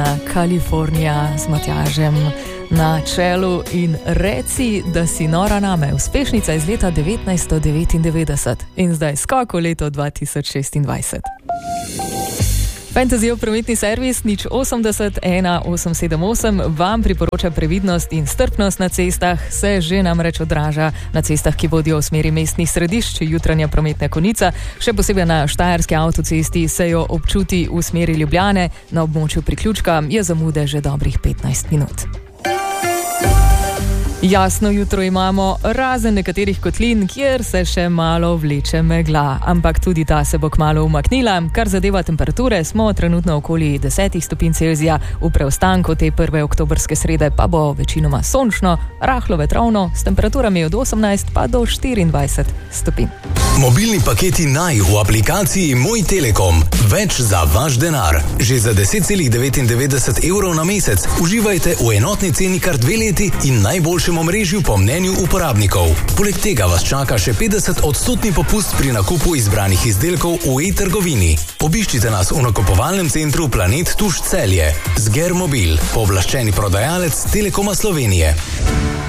Severna Kalifornija z Matjažem na čelu in reci, da si nora name. Uspešnica iz leta 1999 in zdaj skok v leto 2026. Fantasyov prometni servis 080 1878 vam priporoča previdnost in strpnost na cestah, se že namreč odraža na cestah, ki vodijo v smeri mestnih središč, jutranja prometna konica, še posebej na Štajerski avtocesti se jo občuti v smeri Ljubljane, na območju priključka je zamude že dobrih 15 minut. Jasno jutro imamo, razen nekaterih kotlin, kjer se še malo vleče megla, ampak tudi ta se bo kmalu umaknila. Kar zadeva temperature, smo trenutno okoli 10 stopinj Celzija, v preostanku te prve oktobrske srede pa bo večinoma sončno, rahlo vetrovno, s temperaturami od 18 pa do 24 stopinj. Mobilni paketi Naj v aplikaciji Moj Telekom. Več za vaš denar. Že za 10,99 € na mesec uživajte v enotni ceni kar 2 leti in najboljšem omrežju po mnenju uporabnikov. Poleg tega vas čaka še 50% popust pri nakupu izbranih izdelkov v e-trgovini. Obiščite nas v nakupovalnem centru Planet Tuš Celje. Zger Mobil, pooblaščeni prodajalec Telekoma Slovenije.